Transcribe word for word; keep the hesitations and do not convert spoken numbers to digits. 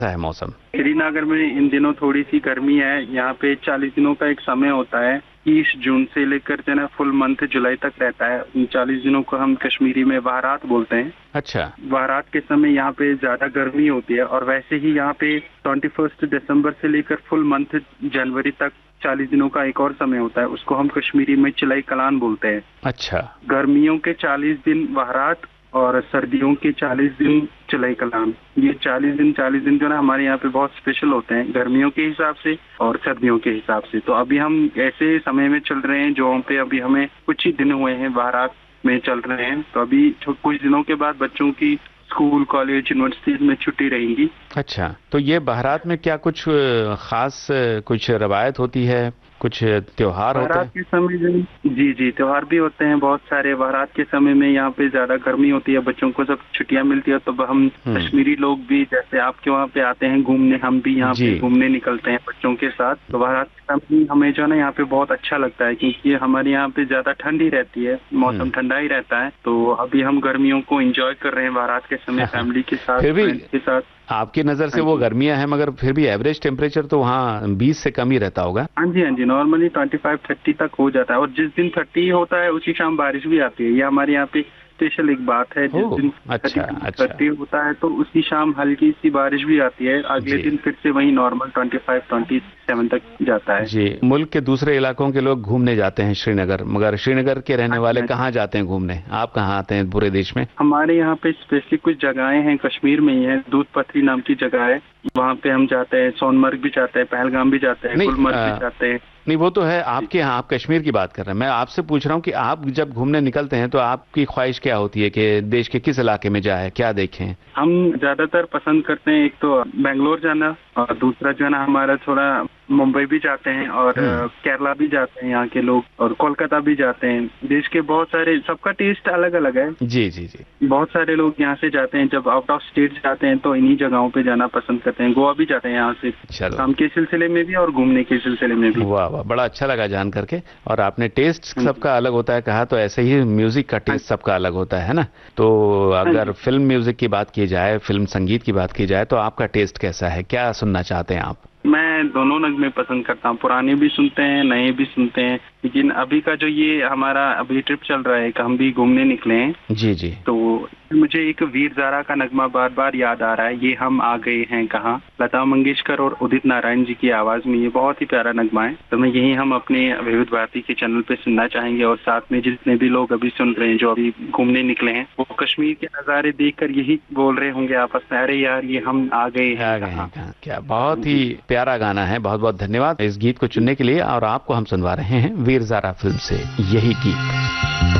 है मौसम? श्रीनगर में इन दिनों थोड़ी सी गर्मी है। यहाँ पे चालीस दिनों का एक समय होता है, तीस जून से लेकर जो है फुल मंथ जुलाई तक रहता है। उन चालीस दिनों को हम कश्मीरी में बहरात बोलते हैं। अच्छा। बहरात के समय यहाँ पे ज्यादा गर्मी होती है, और वैसे ही यहाँ पे ट्वेंटी फर्स्ट दिसंबर से लेकर फुल मंथ जनवरी तक चालीस दिनों का एक और समय होता है, उसको हम कश्मीरी में चिलाई कलान बोलते हैं। अच्छा। गर्मियों के चालीस दिन बहरात और सर्दियों के चालीस दिन चिलाई कलाम। ये चालीस दिन चालीस दिन जो ना हमारे यहाँ पे बहुत स्पेशल होते हैं गर्मियों के हिसाब से और सर्दियों के हिसाब से। तो अभी हम ऐसे समय में चल रहे हैं जो हम पे अभी हमें कुछ ही दिन हुए हैं बहरात में चल रहे हैं। तो अभी कुछ दिनों के बाद बच्चों की स्कूल कॉलेज यूनिवर्सिटीज में छुट्टी रहेंगी। अच्छा, तो ये बहरात में क्या कुछ खास कुछ रवायत होती है, कुछ त्योहार होते हैं? बहरात के समय जी जी त्योहार भी होते हैं बहुत सारे। बहरात के समय में यहाँ पे ज्यादा गर्मी होती है, बच्चों को सब छुट्टियां मिलती है, तो हम कश्मीरी लोग भी जैसे आपके वहाँ पे आते हैं घूमने, हम भी यहाँ पे घूमने निकलते हैं बच्चों के साथ। तो बहरात के समय हमें जो है ना यहाँ पे बहुत अच्छा लगता है, क्योंकि हमारे यहाँ पे ज्यादा ठंडी रहती है, मौसम ठंडा ही रहता है। तो अभी हम गर्मियों को एंजॉय कर रहे हैं बहरात के समय फैमिली के साथ, फ्रेंड्स के साथ। आपकी नजर से वो गर्मियां हैं, मगर फिर भी एवरेज टेम्परेचर तो वहाँ बीस से कम ही रहता होगा? हाँ जी हाँ जी, नॉर्मली ट्वेंटी फाइव थर्टी तक हो जाता है, और जिस दिन थर्टी होता है उसी शाम बारिश भी आती है। ये हमारे यहाँ पे स्पेशल एक बात है, जिस दिन अच्छा, अच्छा। थर्टी होता है तो उसी शाम हल्की सी बारिश भी आती है, अगले दिन फिर से वही normal twenty five twenty seven तक जाता है। जी, मुल्क के दूसरे इलाकों के लोग घूमने जाते हैं श्रीनगर, मगर श्रीनगर के रहने वाले कहाँ जाते हैं घूमने? आप कहाँ आते हैं पूरे देश में? हमारे यहाँ पे स्पेशली कुछ जगहें हैं, कश्मीर में ही है, दूध पथरी नाम की जगह है, वहाँ पे हम जाते हैं। सोनमर्ग भी जाते हैं, पहलगाम भी जाते हैं, गुलमर्ग भी जाते हैं। नहीं, वो तो है आपके यहाँ, आप कश्मीर की बात कर रहे हैं। मैं आपसे पूछ रहा हूँ कि आप जब घूमने निकलते हैं तो आपकी ख्वाहिश क्या होती है कि देश के किस इलाके में जाए, क्या देखें? हम ज्यादातर पसंद करते हैं एक तो बेंगलोर जाना, और दूसरा जो है ना हमारा थोड़ा मुंबई भी जाते हैं, और केरला भी जाते हैं यहाँ के लोग, और कोलकाता भी जाते हैं। देश के बहुत सारे, सबका टेस्ट अलग अलग है। जी जी जी। बहुत सारे लोग यहाँ से जाते हैं, जब आउट ऑफ स्टेट जाते हैं तो इन्हीं जगहों पे जाना पसंद करते हैं। गोवा भी जाते हैं यहाँ से, काम के सिलसिले में भी और घूमने के सिलसिले में भी। वाह वाह, बड़ा अच्छा लगा जान करके। और आपने टेस्ट सबका अलग होता है कहा, तो ऐसे ही म्यूजिक का टेस्ट सबका अलग होता है ना। तो अगर फिल्म म्यूजिक की बात की जाए, फिल्म संगीत की बात की जाए, तो आपका टेस्ट कैसा है, क्या सुनना चाहते हैं आप? मैं दोनों नगमे पसंद करता हूँ, पुराने भी सुनते हैं, नए भी सुनते हैं। लेकिन अभी का जो ये हमारा अभी ट्रिप चल रहा है, हम भी घूमने निकले हैं जी जी, तो मुझे एक वीर ज़ारा का नगमा बार बार याद आ रहा है, ये हम आ गए हैं कहाँ, लता मंगेशकर और उदित नारायण जी की आवाज में। ये बहुत ही प्यारा नगमा है, तो मैं यही हम अपने विविध भारती के चैनल पे सुनना चाहेंगे। और साथ में जितने भी लोग अभी सुन रहे हैं, जो अभी घूमने निकले हैं, वो कश्मीर के नज़ारे देखकर यही बोल रहे होंगे आपस में, अरे यार ये हम आ गए हैं कहाँ। क्या बहुत ही प्यारा गाना है। बहुत बहुत धन्यवाद इस गीत को चुनने के लिए, और आपको हम सुनवा रहे हैं वीर ज़ारा फिल्म से यही गीत।